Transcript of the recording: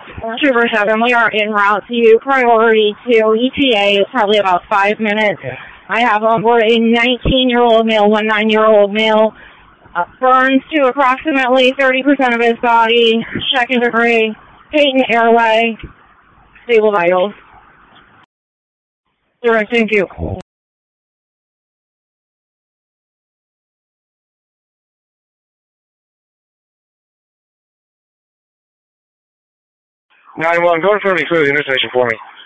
Trooper 7, we are en route to you. Priority to ETA is probably about 5 minutes. I have on board a 19-year-old male, one 9-year-old male. Burns to approximately 30% of his body. Second degree. Patent airway. Stable vitals. Direct, thank you. 9-1, go in front of me, clear the intersection for me.